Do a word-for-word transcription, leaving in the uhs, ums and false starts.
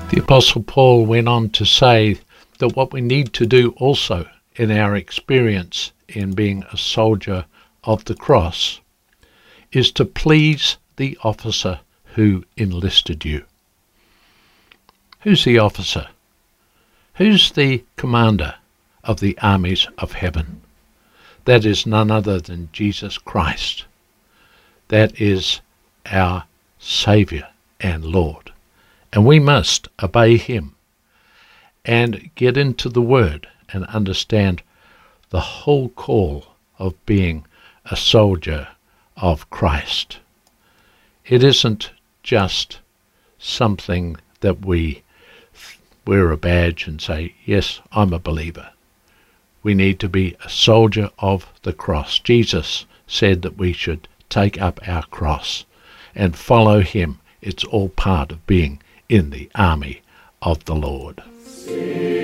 The Apostle Paul went on to say that what we need to do also in our experience in being a soldier of the cross is to please the officer who enlisted you. Who's the officer? Who's the commander of the armies of heaven? That is none other than Jesus Christ. That is our Saviour and Lord. And we must obey him and get into the Word and understand the whole call of being a soldier of Christ. It isn't just something that we wear a badge and say, yes, I'm a believer. We need to be a soldier of the cross. Jesus said that we should take up our cross and follow him. It's all part of being in the army of the Lord.